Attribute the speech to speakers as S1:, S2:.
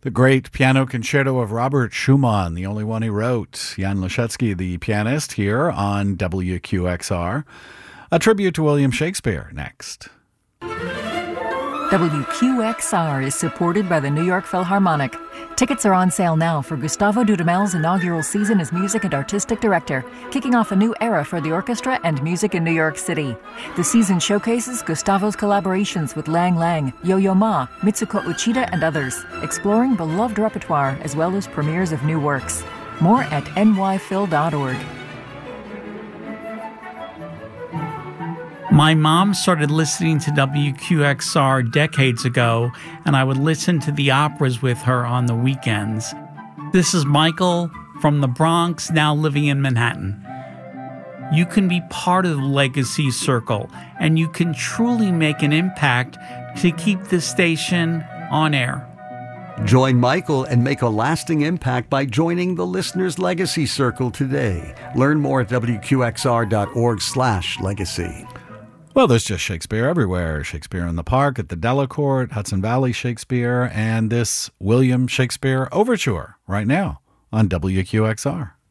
S1: The great piano concerto of Robert Schumann, the only one he wrote. Jan Leszecki, the pianist, here on WQXR. A tribute to William Shakespeare next.
S2: WQXR is supported by the New York Philharmonic. Tickets are on sale now for Gustavo Dudamel's inaugural season as music and artistic director, kicking off a new era for the orchestra and music in New York City. The season showcases Gustavo's collaborations with Lang Lang, Yo-Yo Ma, Mitsuko Uchida, and others, exploring beloved repertoire as well as premieres of new works. More at nyphil.org.
S3: My mom started listening to WQXR decades ago, and I would listen to the operas with her on the weekends. This is Michael from the Bronx, now living in Manhattan. You can be part of the Legacy Circle, and you can truly make an impact to keep this station on air.
S4: Join Michael and make a lasting impact by joining the Listener's Legacy Circle today. Learn more at wqxr.org/legacy.
S1: Well, there's just Shakespeare everywhere. Shakespeare in the Park, at the Delacorte, Hudson Valley Shakespeare, and this William Shakespeare Overture right now on WQXR.